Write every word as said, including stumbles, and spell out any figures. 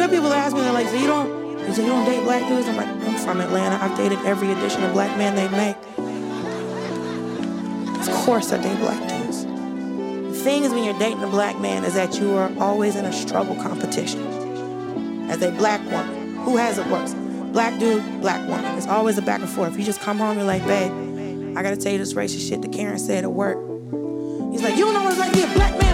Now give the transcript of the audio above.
got people that ask me, they're like, so you don't, you say you don't date black dudes? I'm like, I'm from Atlanta. I've dated every edition of black man they make. Of course I date black dudes. The thing is when you're dating a black man is that you are always in a struggle competition. As a black woman, who has it worse? Black dude, black woman. It's always a back and forth. You just come home, you're like, babe, I gotta tell you this racist shit that Karen said at work. He's like, you don't know what it's like to be a black man